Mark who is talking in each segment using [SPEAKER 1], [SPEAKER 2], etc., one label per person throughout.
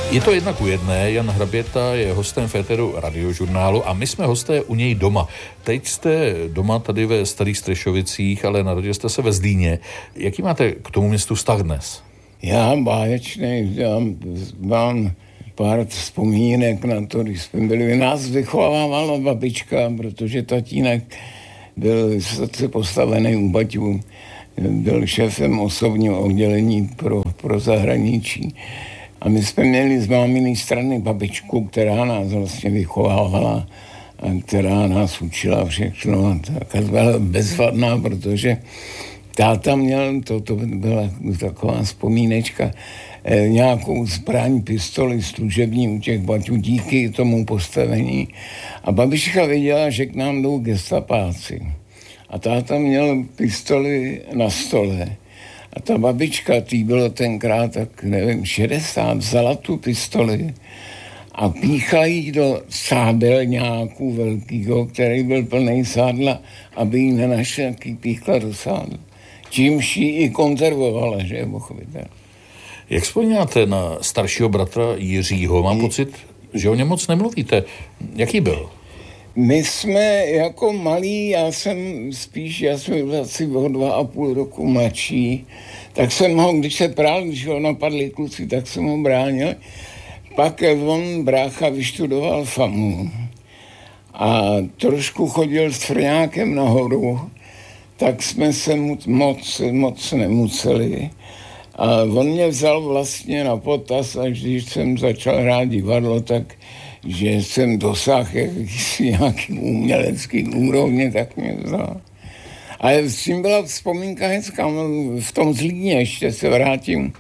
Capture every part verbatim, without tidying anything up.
[SPEAKER 1] Je to jedna ku jedné, Jan Hraběta je hostem v éteru Radiožurnálu a my jsme hosté u něj doma. Teď jste doma tady ve Starých Střešovicích, ale narodil jste se ve Zlíně. Jaký máte k tomu městu vztah dnes?
[SPEAKER 2] Já báječný, já mám pár vzpomínek na to, když jsme byli. Nás vychovávala babička, protože tatínek byl vysoce postavený u Baťů. Byl šéfem osobního oddělení pro, pro zahraničí. A my jsme měli z máminy strany babičku, která nás vlastně vychovávala a která nás učila všechno. A taká byla bezvadná, protože táta měl, to, to byla taková vzpomínečka, eh, nějakou zbraň, pistoli služební u těch Baťů díky tomu postavení. A babička věděla, že k nám jdou gestapáci. A táta měl pistoli na stole. A ta babička, tý bylo tenkrát, tak nevím, šedesát, vzala tu pistoli a píchla jí do sádelňáku velkýho, který byl plný sádla, aby jí nenašel, jaký píchla do sádla. Čímž ji i konzervovala, že je pochopitelné.
[SPEAKER 1] Jak vzpomínáte na staršího bratra Jiřího? Mám J... pocit, že o něm moc nemluvíte. Jaký byl?
[SPEAKER 2] My jsme jako malí, já jsem spíš, já jsem byl asi o dva a půl roku mladší, tak jsem ho, když se prál, když ho napadli kluci, tak jsem ho bránil. Pak on, brácha, vyštudoval FAMu a trošku chodil s frňákem nahoru, tak jsme se moc, moc nemuseli. A on mě vzal vlastně na potaz, až když jsem začal hrát divadlo, tak že jsem dosáhl jakýsi nějaký umělecký úrovně, tak mě vzal. Ale s tím byla vzpomínka hezká, v tom Zlíně, ještě se vrátím,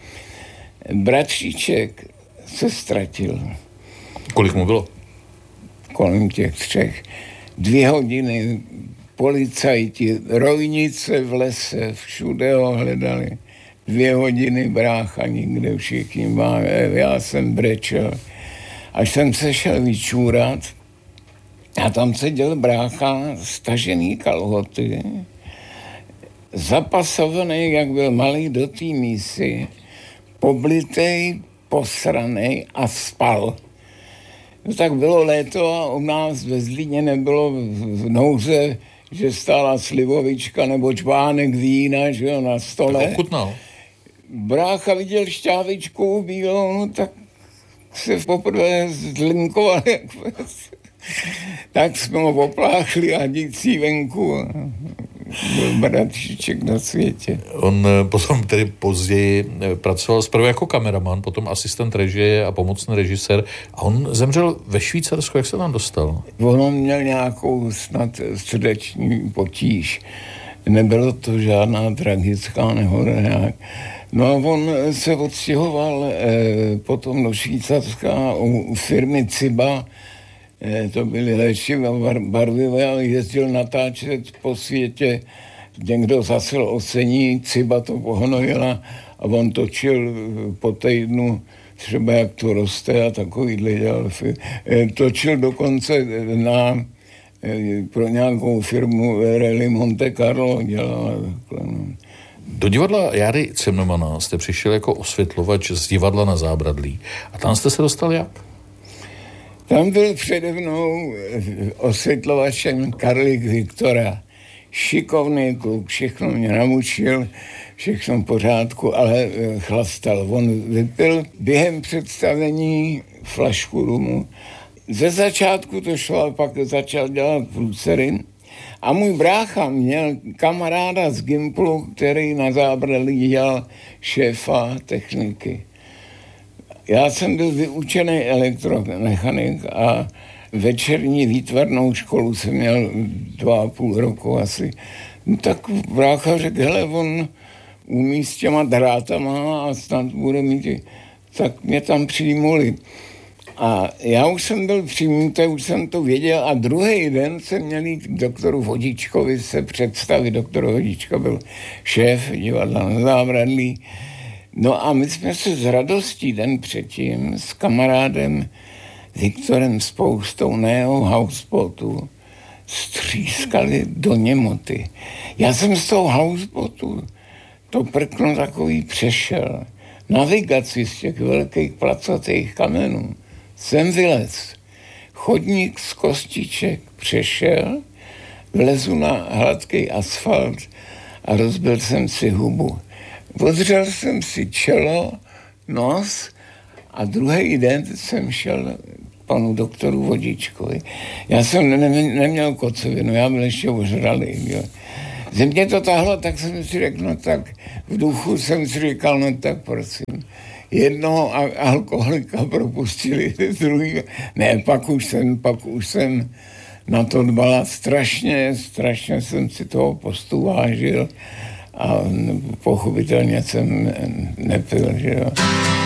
[SPEAKER 2] bratříček se ztratil.
[SPEAKER 1] Kolik mu bylo?
[SPEAKER 2] Kolem těch třech. Dvě hodiny policajti, rojnice v lese, všude ho hledali. Dvě hodiny brácha, nikde všichni máme, já jsem brečel. Až jsem se šel vyčůrat a tam seděl brácha, stažený kalhoty, zapasovaný, jak byl malý do té mísy, poblitej, posranej a spal. No tak bylo léto a u nás ve Zlíně nebylo v nouze, že stála slivovička nebo čvánek vína, že jo, na stole.
[SPEAKER 1] Tak ochutnal.
[SPEAKER 2] Brácha viděl šťávičku bílou, no tak se poprvé zlinkoval, tak jsme ho opláchli a dící venku. Byl bratříček na světě.
[SPEAKER 1] On potom tedy později pracoval zprvu jako kameraman, potom asistent režie a pomocný režisér. A on zemřel ve Švýcarsku. Jak se tam dostal?
[SPEAKER 2] On měl nějakou snad srdeční potíž. Nebylo to žádná tragická nehoda nějak. No a on se odstěhoval eh, potom do Švýcarska u, u firmy Ciba, eh, to byly léčiva bar, barvivé, ale jezdil natáčet po světě, někdo zasel ocení, Ciba to pohnojila a on točil po týdnu třeba jak to roste a takovýhle dělal. Eh, točil dokonce na, eh, pro nějakou firmu Rally Monte Carlo dělal takhle, no.
[SPEAKER 1] Do divadla Járy Cimrmana jste přišel jako osvětlovač z divadla Na Zábradlí. A tam jste se dostal jak?
[SPEAKER 2] Tam byl přede mnou osvětlovačem Karlík Viktora. Šikovný kluk, všechno mě namučil, všechno v pořádku, ale chlastal. On vypil během představení flašku rumu. Ze začátku to šlo, ale pak začal dělat průsery. A můj brácha měl kamaráda z Gimplu, který Na Zábradlí dělal šéfa techniky. Já jsem byl vyučený elektromechanik a večerní výtvarnou školu jsem měl dva a půl roku asi. No tak brácha řekl, hele, on umí s těma drátama a snad bude mít, tak mě tam přijmuli. A já už jsem byl přijmutý, už jsem to věděl a druhý den jsem měl jít k doktoru Vodičkovi se představit. Doktor Vodička byl šéf divadla Na Zábradlí. No a my jsme se s radostí den předtím s kamarádem Viktorem Spoustou na jeho houseboatu střískali do němoty. Já jsem z toho houseboatu to prkno takový přešel. navigaci z těch velkých placatých kamenů jsem vylez. Chodník z kostiček přešel, vlezu na hladký asfalt a rozbil jsem si hubu. Odřel jsem si čelo, nos a druhý den jsem šel panu doktoru Vodičkovi. Já jsem ne- ne- neměl kocovinu, já byl ještě ožralý. Jo. Ze mě to tahlo, tak jsem si řekl, no tak v duchu jsem si říkal, no tak prosím. Jednoho alkoholika propustili, druhý, ne, pak už jsem, pak už jsem na to dbala strašně, strašně jsem si toho postu vážil a pochopitelně jsem nepil, že jo.